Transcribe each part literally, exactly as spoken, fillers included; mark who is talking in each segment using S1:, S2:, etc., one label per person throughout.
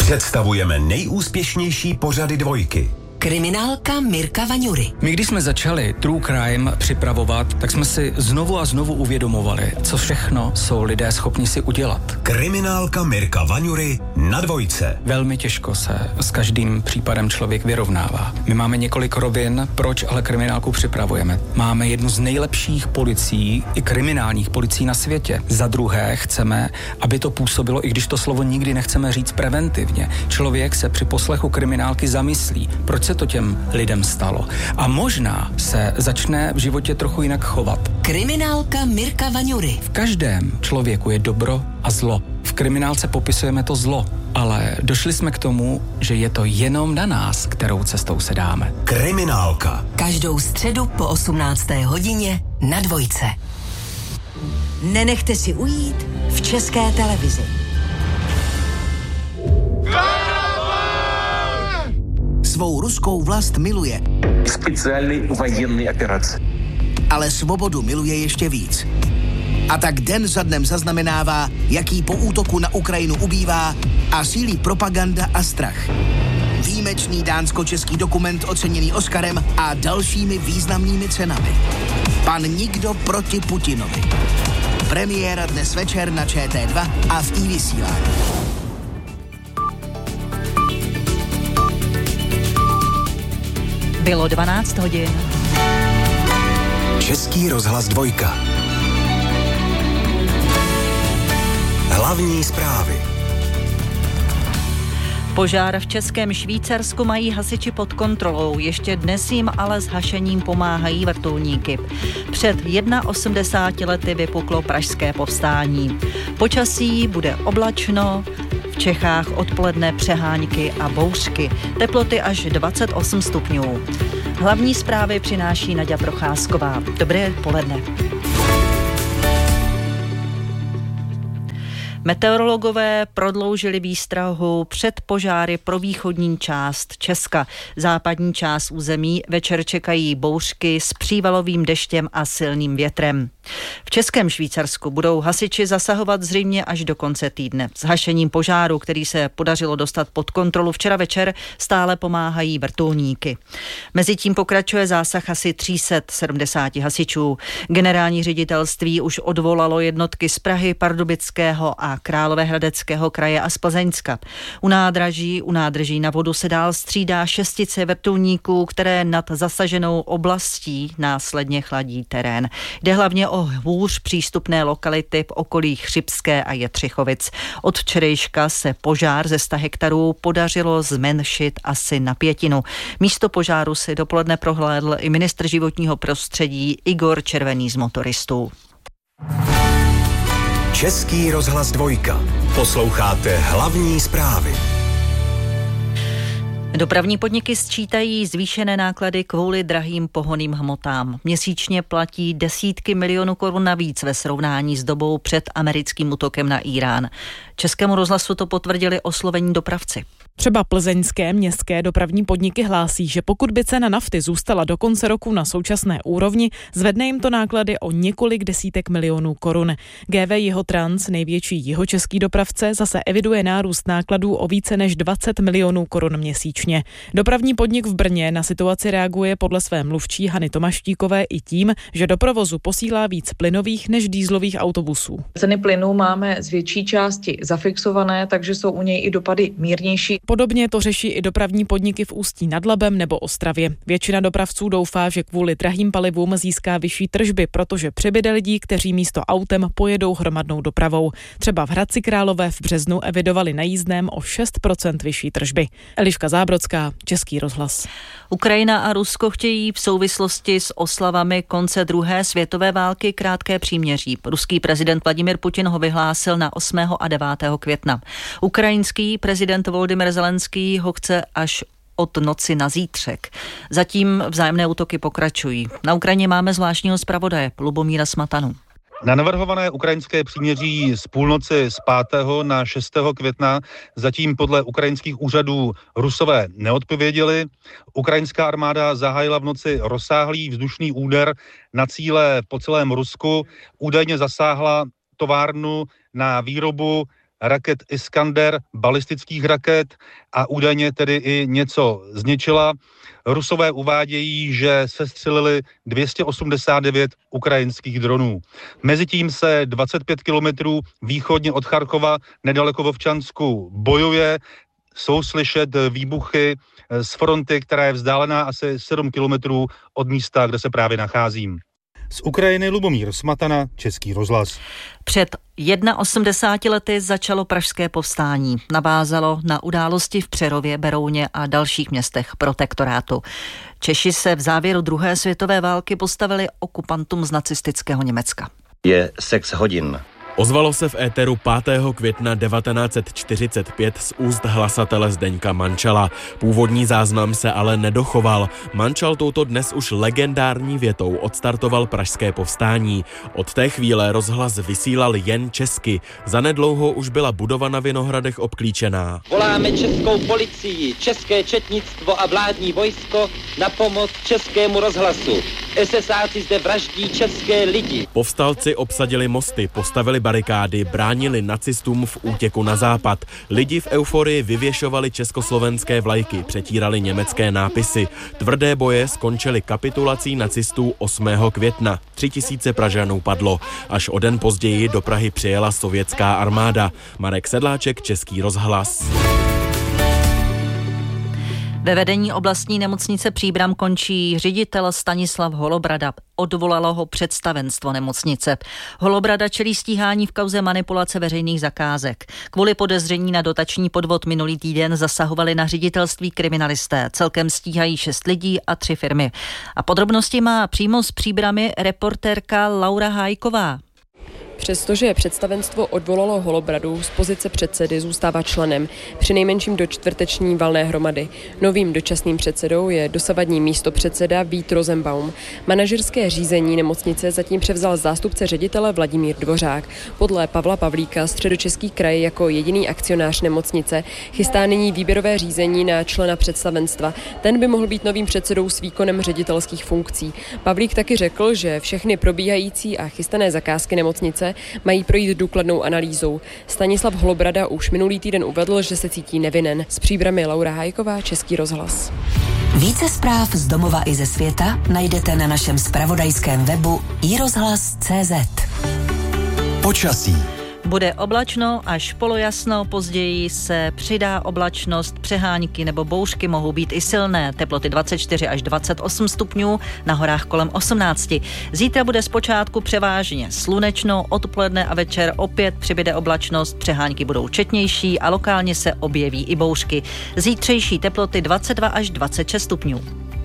S1: Představujeme nejúspěšnější pořady Dvojky.
S2: Kriminálka Mirka Vaňury.
S3: My, když jsme začali True Crime připravovat, tak jsme si znovu a znovu uvědomovali, co všechno jsou lidé schopni si udělat.
S1: Kriminálka Mirka Vaňury na Dvojce.
S3: Velmi těžko se s každým případem člověk vyrovnává. My máme několik rovin, proč ale kriminálku připravujeme. Máme jednu z nejlepších policií, i kriminálních policií na světě. Za druhé chceme, aby to působilo, i když to slovo nikdy nechceme říct preventivně. Člověk se při poslechu kriminálky zamyslí, proč se to těm lidem stalo. A možná se začne v životě trochu jinak chovat.
S2: Kriminálka Mirka Vaňury.
S3: V každém člověku je dobro a zlo. V kriminálce popisujeme to zlo, ale došli jsme k tomu, že je to jenom na nás, kterou cestou se dáme.
S1: Kriminálka.
S2: Každou středu po osmnácté hodině na Dvojce.
S4: Nenechte si ujít v České televizi.
S5: Svou ruskou vlast miluje.
S6: Speciální vojenské operace.
S5: Ale svobodu miluje ještě víc. A tak den za dnem zaznamenává, jaký po útoku na Ukrajinu ubývá a sílí propaganda a strach. Výjimečný dánsko-český dokument oceněný Oscarem a dalšími významnými cenami. Pan Nikdo proti Putinovi. Premiéra dnes večer na Č T dva a v iVysílání.
S7: Bylo dvanáct hodin.
S1: Český rozhlas Dvojka. Hlavní zprávy.
S7: Požár v Českém Švýcarsku mají hasiči pod kontrolou. Ještě dnes jim ale s hašením pomáhají vrtulníky. Před osmdesáti jedna lety vypuklo pražské povstání. Počasí bude oblačno, v Čechách odpoledne přehánky a bouřky. Teploty až dvacet osm stupňů. Hlavní zprávy přináší Naďa Procházková. Dobré poledne. Meteorologové prodloužili výstrahu před požáry pro východní část Česka. Západní část území večer čekají bouřky s přívalovým deštěm a silným větrem. V Českém Švýcarsku budou hasiči zasahovat zřejmě až do konce týdne. S hašením požáru, který se podařilo dostat pod kontrolu včera večer, stále pomáhají vrtulníky. Mezitím pokračuje zásah asi tři sta sedmdesát hasičů. Generální ředitelství už odvolalo jednotky z Prahy, Pardubického a Královéhradeckého kraje a z Plzeňska. U nádraží, u nádrží na vodu se dál střídá šestice vrtulníků, které nad zasaženou oblastí následně chladí terén. Jde hlavně o hůř přístupné lokality v okolí Chřibské a Jetřichovic. Od včerejška se požár ze sta hektarů podařilo zmenšit asi na pětinu. Místo požáru si dopoledne prohlédl i ministr životního prostředí Igor Červený z Motoristů.
S1: Český rozhlas Dvojka. Posloucháte hlavní zprávy.
S7: Dopravní podniky sčítají zvýšené náklady kvůli drahým pohonným hmotám. Měsíčně platí desítky milionů korun navíc ve srovnání s dobou před americkým útokem na Irán. Českému rozhlasu to potvrdili oslovení dopravci.
S8: Třeba plzeňské městské dopravní podniky hlásí, že pokud by cena nafty zůstala do konce roku na současné úrovni, zvedne jim to náklady o několik desítek milionů korun. G V Jihotrans, největší jihočeský dopravce, zase eviduje nárůst nákladů o více než dvacet milionů korun měsíčně. Dopravní podnik v Brně na situaci reaguje podle své mluvčí Hany Tomaštíkové i tím, že do provozu posílá víc plynových než dýzlových autobusů.
S9: Ceny plynů máme z větší části zafixované, takže jsou u něj i dopady mírnější.
S8: Podobně to řeší i dopravní podniky v Ústí nad Labem nebo Ostravě. Většina dopravců doufá, že kvůli drahým palivům získá vyšší tržby, protože přibyde lidí, kteří místo autem pojedou hromadnou dopravou. Třeba v Hradci Králové v březnu evidovali na jízdném o šest procent vyšší tržby. Eliška Zábrodská, Český rozhlas.
S7: Ukrajina a Rusko chtějí v souvislosti s oslavami konce druhé světové války krátké příměří. Ruský prezident Vladimir Putin ho vyhlásil na osmého a devátého května. Ukrajinský prezident Volodymyr Zelenský ho chce až od noci na zítřek. Zatím vzájemné útoky pokračují. Na Ukrajině máme zvláštního zpravodaje Lubomíra Smatanu.
S10: Na navrhované ukrajinské příměří z půlnoci z pátého na šestého května zatím podle ukrajinských úřadů Rusové neodpověděli. Ukrajinská armáda zahájila v noci rozsáhlý vzdušný úder na cíle po celém Rusku. Údajně zasáhla továrnu na výrobu raket Iskander, balistických raket a údajně tedy i něco zničila. Rusové uvádějí, že sestřelili dvě stě osmdesát devět ukrajinských dronů. Mezitím se dvacet pět kilometrů východně od Charkova, nedaleko Vovčansku, bojuje. Jsou slyšet výbuchy z fronty, která je vzdálená asi sedm kilometrů od místa, kde se právě nacházím. Z Ukrajiny Lubomír Smatana, Český rozhlas.
S7: Před osmdesáti lety začalo pražské povstání. Navázalo na události v Přerově, Berouně a dalších městech protektorátu. Češi se v závěru druhé světové války postavili okupantům z nacistického Německa.
S11: Je sex hodin.
S12: Ozvalo se v éteru pátého května devatenáct set čtyřicet pět z úst hlasatele Zdeňka Mančala. Původní záznam se ale nedochoval. Mančal touto dnes už legendární větou odstartoval pražské povstání. Od té chvíle rozhlas vysílal jen česky. Zanedlouho už byla budova na Vinohradech obklíčená.
S13: Voláme českou policii, české četnictvo a vládní vojsko na pomoc českému rozhlasu. esesáci zde vraždí české lidi.
S12: Povstalci obsadili mosty, postavili barikády, bránili nacistům v útěku na západ. Lidi v euforii vyvěšovali československé vlajky, přetírali německé nápisy. Tvrdé boje skončily kapitulací nacistů osmého května. Tři tisíce Pražanů padlo. Až o den později do Prahy přijela sovětská armáda. Marek Sedláček, Český rozhlas.
S7: Ve vedení oblastní nemocnice Příbram končí ředitel Stanislav Holobrada. Odvolalo ho představenstvo nemocnice. Holobrada čelí stíhání v kauze manipulace veřejných zakázek. Kvůli podezření na dotační podvod minulý týden zasahovali na ředitelství kriminalisté. Celkem stíhají šest lidí a tři firmy. A podrobnosti má přímo z Příbramy reportérka Laura Hájková.
S14: Přestože představenstvo odvolalo Holobradu, z pozice předsedy zůstává členem, přinejmenším do čtvrteční valné hromady. Novým dočasným předsedou je dosavadní místopředseda Vít Rosenbaum. Manažerské řízení nemocnice zatím převzal zástupce ředitele Vladimír Dvořák. Podle Pavla Pavlíka Středočeský kraj jako jediný akcionář nemocnice chystá nyní výběrové řízení na člena představenstva. Ten by mohl být novým předsedou s výkonem ředitelských funkcí. Pavlík taky řekl, že všechny probíhající a chystané zakázky nemocnice mají projít důkladnou analýzou. Stanislav Holobrada už minulý týden uvedl, že se cítí nevinen. Z Příbramy Laura Hájková, Český rozhlas.
S2: Více zpráv z domova i ze světa najdete na našem zpravodajském webu i rozhlas tečka cé zet.
S1: Počasí.
S7: Bude oblačno až polojasno, později se přidá oblačnost, přehánky nebo bouřky mohou být i silné. Teploty dvacet čtyři až dvacet osm stupňů, na horách kolem osmnáct. Zítra bude zpočátku převážně slunečno, odpoledne a večer opět přibyde oblačnost, přehánky budou četnější a lokálně se objeví i bouřky. Zítřejší teploty dvacet dva až dvacet šest stupňů.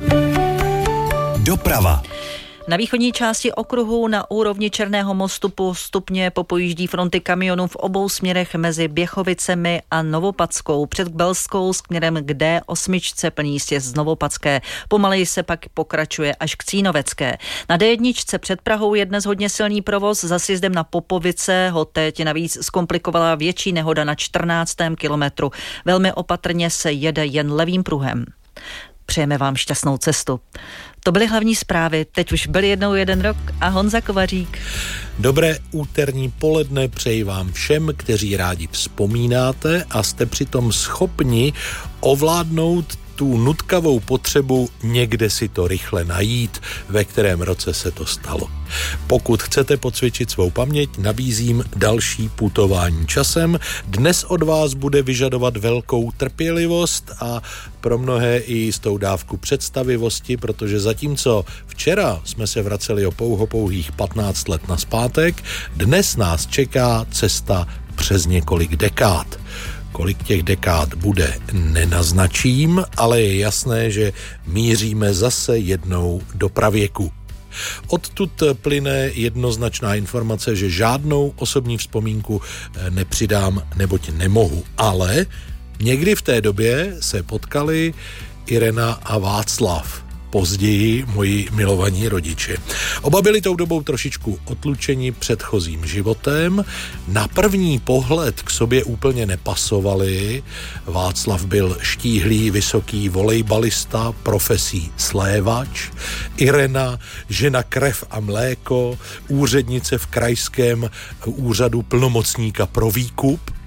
S1: Doprava.
S7: Na východní části okruhu na úrovni Černého mostu postupně popojíždí fronty kamionů v obou směrech mezi Běchovicemi a Novopadskou. Před Belskou směrem k D osm plný sjezd z Novopadské. Pomaleji se pak pokračuje až k Cínovecké. Na D jedna před Prahou je dnes hodně silný provoz. Za sjezdem na Popovice ho teď navíc zkomplikovala větší nehoda na čtrnáctém kilometru. Velmi opatrně se jede jen levým pruhem. Přejeme vám šťastnou cestu. To byly hlavní zprávy, teď už byl jednou jeden rok a Honza Kovařík.
S15: Dobré úterní poledne přeji vám všem, kteří rádi vzpomínáte a jste přitom schopni ovládnout tu nutkavou potřebu někde si to rychle najít, ve kterém roce se to stalo. Pokud chcete pocvičit svou paměť, nabízím další putování časem. Dnes od vás bude vyžadovat velkou trpělivost a pro mnohé i jistou dávku představivosti, protože zatímco včera jsme se vraceli o pouhopouhých patnáct let nazpátek, dnes nás čeká cesta přes několik dekád. Kolik těch dekád bude, nenaznačím, ale je jasné, že míříme zase jednou do pravěku. Odtud plyne jednoznačná informace, že žádnou osobní vzpomínku nepřidám, neboť nemohu. Ale někdy v té době se potkali Irena a Václav. Později moji milovaní rodiče. Oba byli tou dobou trošičku otlučeni předchozím životem. Na první pohled k sobě úplně nepasovali. Václav byl štíhlý, vysoký volejbalista, profesí slévač. Irena, žena krev a mléko, úřednice v krajském úřadu plnomocníka pro výkup.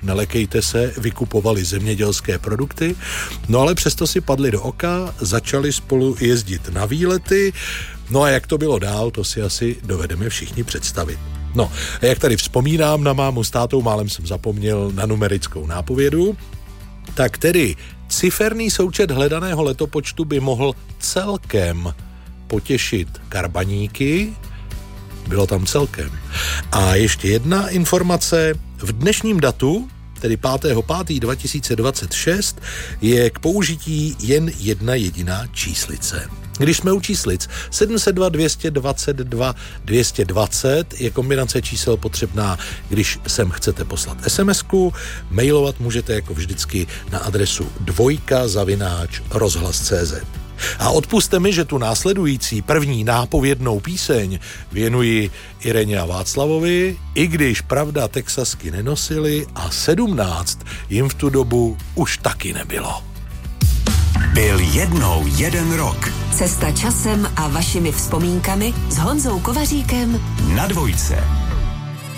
S15: nelekejte se, vykupovali zemědělské produkty, no ale přesto si padli do oka, začali spolu jezdit na výlety, no a jak to bylo dál, to si asi dovedeme všichni představit. No, a jak tady vzpomínám na mámu s tátou, málem jsem zapomněl na numerickou nápovědu, tak tedy ciferný součet hledaného letopočtu by mohl celkem potěšit karbaníky, bylo tam celkem. A ještě jedna informace, v dnešním datu, tedy pátého pátého dva tisíce dvacet šest, je k použití jen jedna jediná číslice. Když jsme u číslic, sedm set dva, dvě stě dvacet dva, dvě stě dvacet je kombinace čísel potřebná, když sem chcete poslat SMSku, mailovat můžete jako vždycky na adresu dvojka zavináč rozhlas tečka cé zet. A odpusťte mi, že tu následující první nápovědnou píseň věnuji Ireně a Václavovi, i když pravda Texasky nenosili a sedmnáct jim v tu dobu už taky nebylo.
S1: Byl jednou jeden rok.
S2: Cesta časem a vašimi vzpomínkami s Honzou Kovaříkem
S1: Na dvojce.